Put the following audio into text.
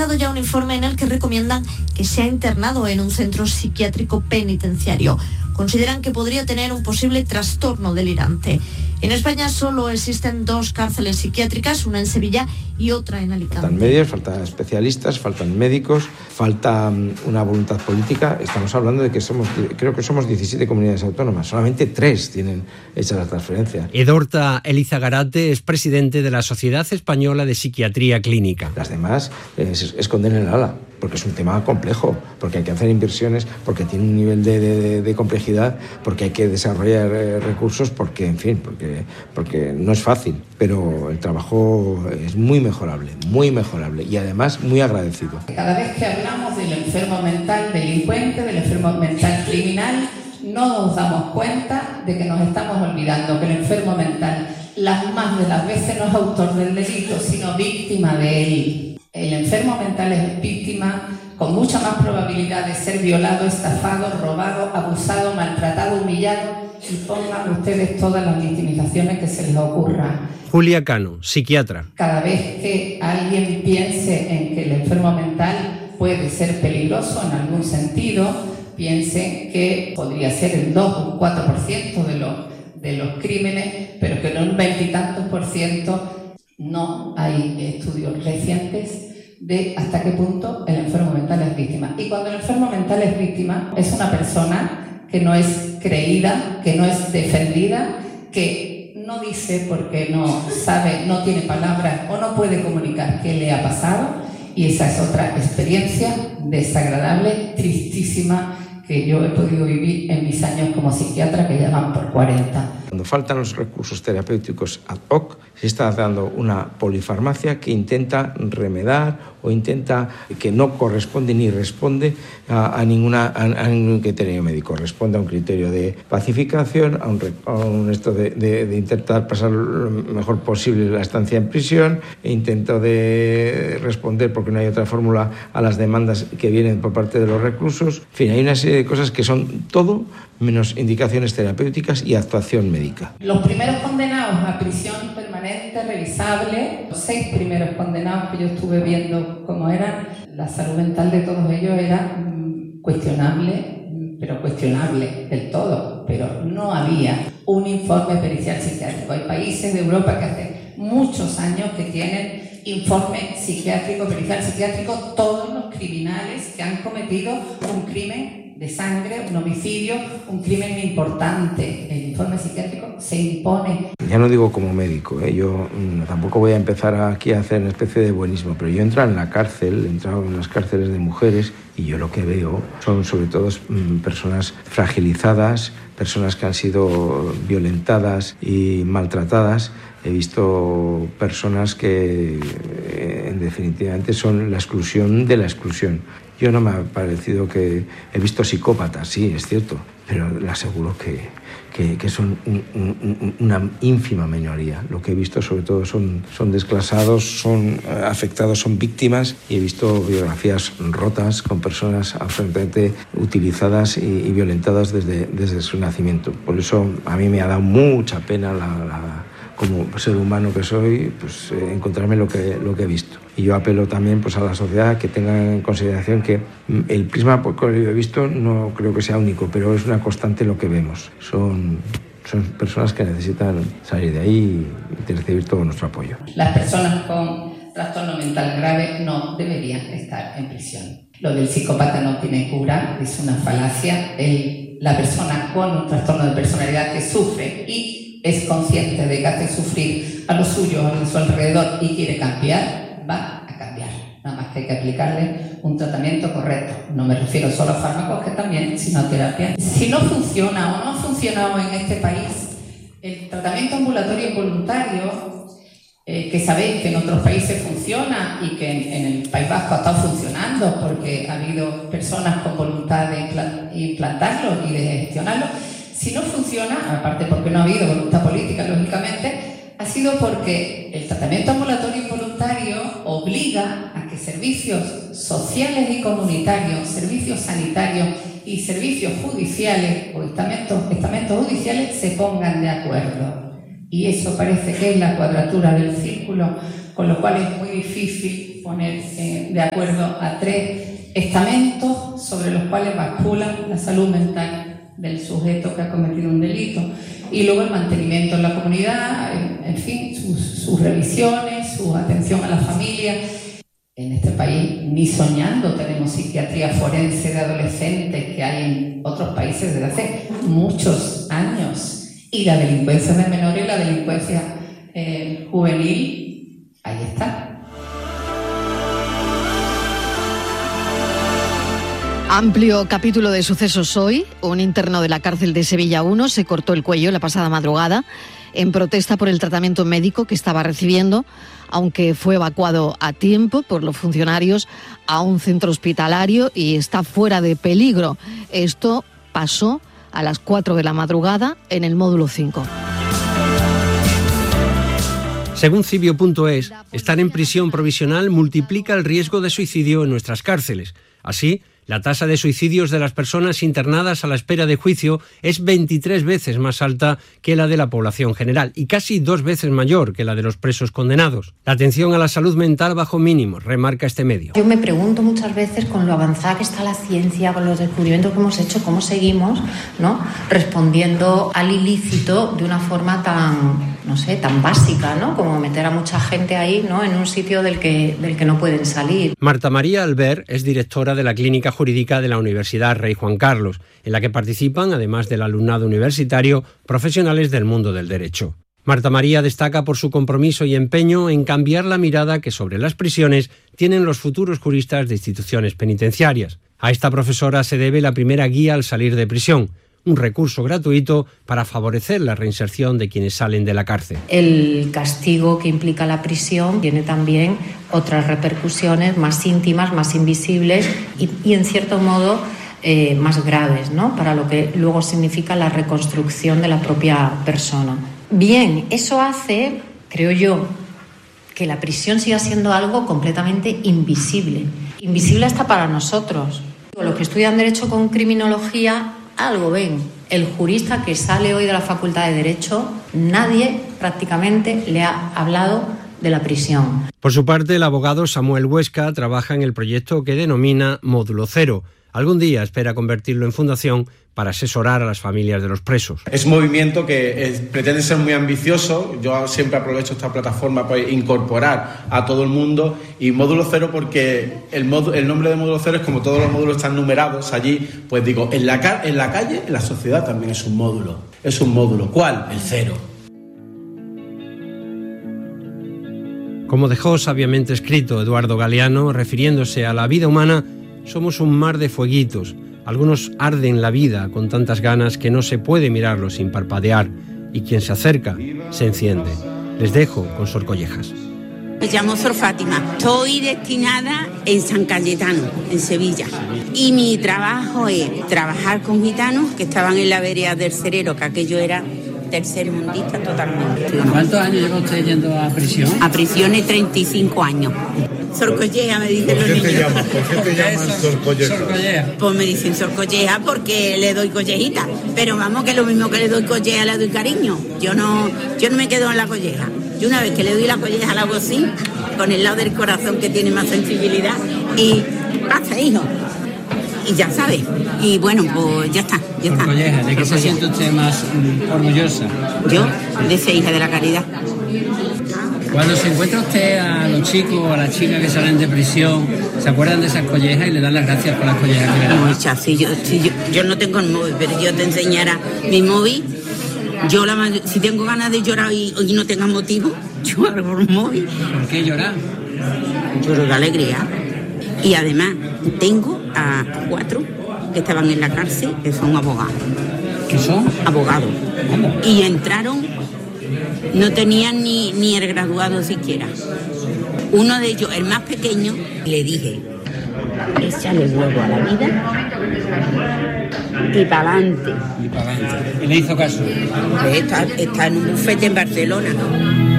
entregado ya un informe en el que recomiendan que sea internado en un centro psiquiátrico penitenciario. Consideran que podría tener un posible trastorno delirante. En España solo existen 2 cárceles psiquiátricas, una en Sevilla y otra en Alicante. Faltan medios, faltan especialistas, faltan médicos, falta una voluntad política. Estamos hablando de que creo que somos 17 comunidades autónomas, solamente 3 tienen hecha la transferencia. Edorta Elizagarate es presidente de la Sociedad Española de Psiquiatría Clínica. Las demás esconden el ala, porque es un tema complejo, porque hay que hacer inversiones, porque tiene un nivel de complejidad, porque hay que desarrollar recursos, porque, en fin, porque no es fácil, pero el trabajo es muy mejorable y además muy agradecido. Cada vez que hablamos del enfermo mental delincuente, del enfermo mental criminal, no nos damos cuenta de que nos estamos olvidando que el enfermo mental las más de las veces no es autor del delito, sino víctima de él. El enfermo mental es víctima con mucha más probabilidad de ser violado, estafado, robado, abusado, maltratado, humillado, y pongan ustedes todas las victimizaciones que se les ocurra. Julia Cano, psiquiatra. Cada vez que alguien piense en que el enfermo mental puede ser peligroso en algún sentido, piensen que podría ser el 2 o un 4% de los crímenes, pero que en un 20 y tantos % no hay estudios recientes de hasta qué punto el enfermo mental es víctima. Y cuando el enfermo mental es víctima, es una persona que no es creída, que no es defendida, que no dice porque no sabe, no tiene palabras o no puede comunicar qué le ha pasado, y esa es otra experiencia desagradable, tristísima, que yo he podido vivir en mis años como psiquiatra, que ya van por 40. Cuando faltan los recursos terapéuticos ad hoc, se está dando una polifarmacia que intenta remedar o intenta que no corresponde ni responde a ningún criterio médico. Responde a un criterio de pacificación, a un esto de intentar pasar lo mejor posible la estancia en prisión, intento de responder, porque no hay otra fórmula, a las demandas que vienen por parte de los reclusos. En fin, hay una serie de cosas que son todo menos indicaciones terapéuticas y actuación médica. Los primeros condenados a prisión permanente revisable, los 6 primeros condenados que yo estuve viendo cómo eran, la salud mental de todos ellos era cuestionable, pero cuestionable del todo, pero no había un informe pericial psiquiátrico. Hay países de Europa que hace muchos años que tienen informe psiquiátrico, pericial psiquiátrico, todos los criminales que han cometido un crimen de sangre, un homicidio, un crimen importante. El informe psiquiátrico se impone. Ya no digo como médico, yo tampoco voy a empezar aquí a hacer una especie de buenismo, pero yo he entrado en la cárcel, he entrado en las cárceles de mujeres, y yo lo que veo son sobre todo personas fragilizadas, personas que han sido violentadas y maltratadas. He visto personas que definitivamente son la exclusión de la exclusión. Yo no me ha parecido que... He visto psicópatas, sí, es cierto, pero le aseguro que son una ínfima minoría. Lo que he visto sobre todo son desclasados, son afectados, son víctimas, y he visto biografías rotas con personas absolutamente utilizadas y violentadas desde su nacimiento. Por eso a mí me ha dado mucha pena como ser humano que soy, pues encontrarme lo que he visto. Y yo apelo también pues a la sociedad que tenga en consideración que el prisma por el que yo he visto no creo que sea único, pero es una constante lo que vemos. Son personas que necesitan salir de ahí y recibir todo nuestro apoyo. Las personas con trastorno mental grave no deberían estar en prisión. Lo del psicópata no tiene cura, es una falacia. La persona con un trastorno de personalidad que sufre y es consciente de que hace sufrir a los suyos, a su alrededor, y quiere cambiar, va a cambiar. Nada más que hay que aplicarle un tratamiento correcto. No me refiero solo a fármacos, que también, sino a terapia. Si no funciona o no ha funcionado en este país el tratamiento ambulatorio involuntario, que sabéis que en otros países funciona y que en el País Vasco ha estado funcionando porque ha habido personas con voluntad de implantarlo y de gestionarlo. Si no funciona, aparte porque no ha habido voluntad política, lógicamente, ha sido porque el tratamiento ambulatorio involuntario obliga a que servicios sociales y comunitarios, servicios sanitarios y servicios judiciales o estamentos judiciales se pongan de acuerdo. Y eso parece que es la cuadratura del círculo, con lo cual es muy difícil disponer de acuerdo a 3 estamentos sobre los cuales bascula la salud mental del sujeto que ha cometido un delito, y luego el mantenimiento en la comunidad, en fin, sus revisiones, su atención a la familia. En este país ni soñando tenemos psiquiatría forense de adolescentes que hay en otros países desde hace muchos años, y la delincuencia de menores y la delincuencia juvenil, ahí está. Amplio capítulo de sucesos hoy. Un interno de la cárcel de Sevilla 1 se cortó el cuello la pasada madrugada en protesta por el tratamiento médico que estaba recibiendo, aunque fue evacuado a tiempo por los funcionarios a un centro hospitalario y está fuera de peligro. Esto pasó a las 4 de la madrugada en el módulo 5. Según Cibio.es, estar en prisión provisional multiplica el riesgo de suicidio en nuestras cárceles. Así, la tasa de suicidios de las personas internadas a la espera de juicio es 23 veces más alta que la de la población general y casi 2 veces mayor que la de los presos condenados. La atención a la salud mental bajo mínimos, remarca este medio. Yo me pregunto muchas veces, con lo avanzada que está la ciencia, con los descubrimientos que hemos hecho, cómo seguimos, ¿no?, respondiendo al ilícito de una forma tan básica, ¿no?, como meter a mucha gente ahí, ¿no?, en un sitio del que no pueden salir. Marta María Albert es directora de la Clínica Jurídica de la Universidad Rey Juan Carlos, en la que participan, además del alumnado universitario, profesionales del mundo del derecho. Marta María destaca por su compromiso y empeño en cambiar la mirada que sobre las prisiones tienen los futuros juristas de instituciones penitenciarias. A esta profesora se debe la primera guía al salir de prisión, un recurso gratuito para favorecer la reinserción de quienes salen de la cárcel. El castigo que implica la prisión tiene también otras repercusiones más íntimas, más invisibles y en cierto modo más graves, ¿no?, para lo que luego significa la reconstrucción de la propia persona. Bien, eso hace, creo yo, que la prisión siga siendo algo completamente invisible. Invisible hasta para nosotros. Los que estudian Derecho con criminología algo ven. El jurista que sale hoy de la Facultad de Derecho, nadie prácticamente le ha hablado de la prisión. Por su parte, el abogado Samuel Huesca trabaja en el proyecto que denomina Módulo Cero. Algún día espera convertirlo en fundación para asesorar a las familias de los presos. Es un movimiento que pretende ser muy ambicioso. Yo siempre aprovecho esta plataforma para incorporar a todo el mundo, y Módulo Cero porque el nombre de Módulo Cero es como todos los módulos están numerados allí, pues digo, en la calle, en la sociedad también es un módulo. Es un módulo. ¿Cuál? El cero. Como dejó sabiamente escrito Eduardo Galeano, refiriéndose a la vida humana, somos un mar de fueguitos. Algunos arden la vida con tantas ganas que no se puede mirarlos sin parpadear, y quien se acerca se enciende. Les dejo con Sor Collejas. Me llamo Sor Fátima. Estoy destinada en San Cayetano, en Sevilla. Y mi trabajo es trabajar con gitanos que estaban en la vereda del Cerero, que aquello era tercermundista totalmente. ¿Cuántos años lleva usted yendo a prisión? A prisiones 35 años. Sor Colleja me dicen los niños. ¿Por qué te llaman Sor Colleja? Pues me dicen Sor Colleja porque le doy collejita. Pero vamos, que lo mismo que le doy colleja le doy cariño. Yo no me quedo en la colleja. Y una vez que le doy la colleja la hago así, con el lado del corazón que tiene más sensibilidad, y pasa, hijo. Y ya sabes. Y bueno, pues ya está. Sor Colleja, ¿de qué se siente usted más orgullosa? Yo, de ser hija de la caridad. Cuando se encuentra usted a los chicos o a las chicas que salen de prisión, ¿se acuerdan de esas collejas y le dan las gracias por las collejas que le dan? Muchas, sí, yo no tengo el móvil, pero yo te enseñara mi móvil. Si tengo ganas de llorar y no tenga motivo, yo hago un móvil. ¿Por qué llorar? Lloro de alegría. Y además tengo a 4 que estaban en la cárcel, que son abogados. ¿Qué son? Abogados. ¿Cómo? Y entraron, no tenían ni el graduado siquiera. Uno de ellos, el más pequeño, le dije, échale huevo a la vida y para adelante. Y le hizo caso. Está en un bufete en Barcelona.